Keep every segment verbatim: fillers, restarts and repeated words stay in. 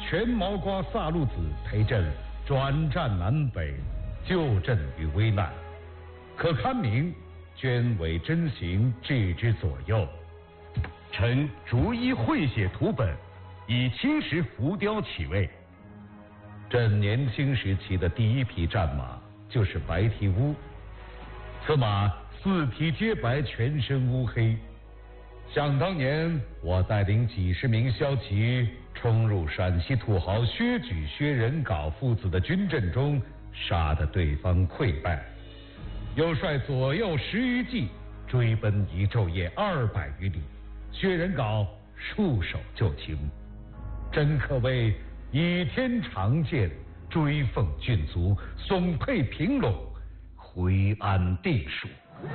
全毛瓜萨路子陪朕转战南北，救朕于危难。可堪明捐伪真行，置之左右。 臣逐一绘写图本，以青石浮雕起位。 朕年轻时骑的第一匹战马就是白蹄乌，此马四蹄皆白，全身乌黑。想当年，我带领几十名骁骑冲入陕西土豪薛举、薛仁杲父子的军阵中，杀得对方溃败，又率左右十余骑追奔一昼夜二百余里，薛仁杲束手就擒，真可谓倚天长剑，追奉郡卒，耸佩平拢，回安地属。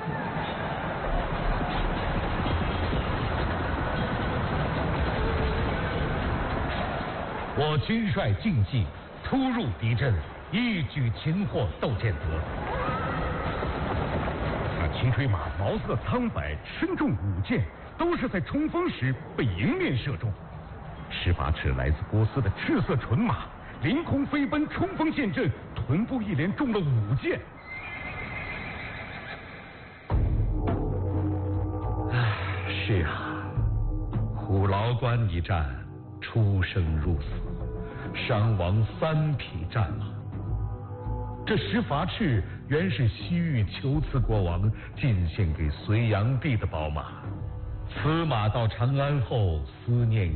我军率劲骑突入敌阵，一举擒获窦建德。 那骑锤马毛色苍白，身中五箭，都是在冲锋时被迎面射中。十八尺来自波斯的赤色纯马，凌空飞奔，冲锋陷阵，臀部一连中了五箭。 唉，是啊，虎牢关一战，出生入死，伤亡三匹战马。这十法赤原是西域求赐国王进献给隋炀帝的宝马，此马到长安后，思念